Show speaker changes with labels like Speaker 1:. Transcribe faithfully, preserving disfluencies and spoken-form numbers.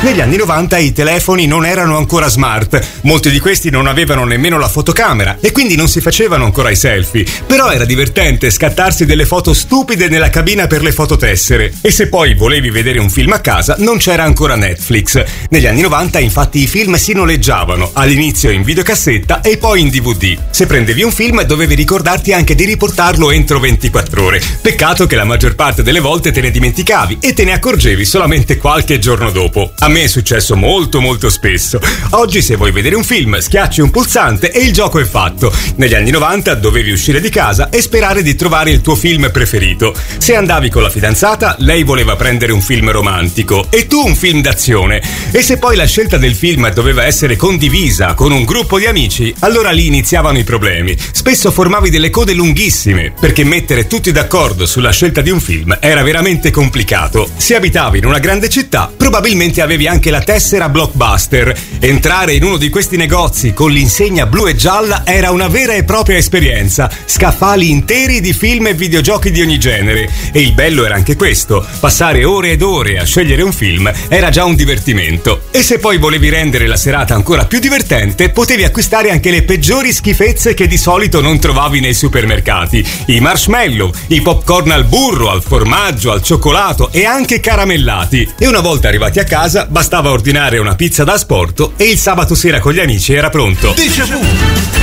Speaker 1: Negli anni novanta i telefoni non erano ancora smart, molti di questi non avevano nemmeno la fotocamera e quindi non si facevano ancora i selfie, però era divertente scattarsi delle foto stupide nella cabina per le fototessere. E se poi volevi vedere un film a casa non c'era ancora Netflix. Negli anni novanta infatti i film si noleggiavano, all'inizio in videocassetta e poi in D V D. Se prendevi un film dovevi ricordarti anche di riportarlo entro ventiquattro ore. Peccato che la maggior parte delle volte te ne dimenticavi e te ne accorgevi solamente qualche giorno dopo. A me è successo molto molto spesso. Oggi se vuoi vedere un film schiacci un pulsante e il gioco è fatto. Negli anni novanta dovevi uscire di casa e sperare di trovare il tuo film preferito. Se andavi con la fidanzata, lei voleva prendere un film romantico e tu un film d'azione. E se poi la scelta del film doveva essere condivisa con un gruppo di amici, allora lì iniziavano i problemi. Spesso formavi delle code lunghissime, perché mettere tutti d'accordo sulla scelta di un film era veramente complicato. Se abitavi in una grande città, probabilmente avevi anche la tessera Blockbuster. Entrare in uno di questi negozi con l'insegna blu e gialla era una vera e propria esperienza. Scaffali interi di film e videogiochi di ogni genere. E il bello era anche questo: passare ore ed ore a scegliere un film era già un divertimento. E se poi volevi rendere la serata ancora più divertente, potevi acquistare anche le peggiori schifezze che di solito non trovavi nei supermercati: i marshmallow, i popcorn al burro, al formaggio, al cioccolato e anche caramellati. E una volta arrivati a casa bastava ordinare una pizza da asporto e il sabato sera con gli amici era pronto.
Speaker 2: Déjà vu.